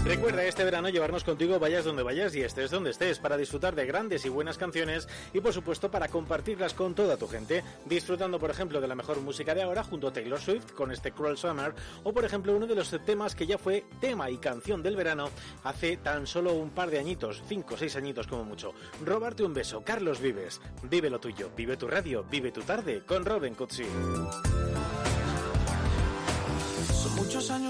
Recuerda este verano llevarnos contigo vayas donde vayas y estés donde estés, para disfrutar de grandes y buenas canciones y por supuesto para compartirlas con toda tu gente, disfrutando por ejemplo de la mejor música de ahora junto a Taylor Swift con este Cruel Summer, o por ejemplo uno de los temas que ya fue tema y canción del verano hace tan solo un par de añitos, 5 o 6 añitos como mucho. Robarte un beso, Carlos Vives. Vive lo tuyo, vive tu radio, vive tu tarde con Robin Cutsi. Son muchos años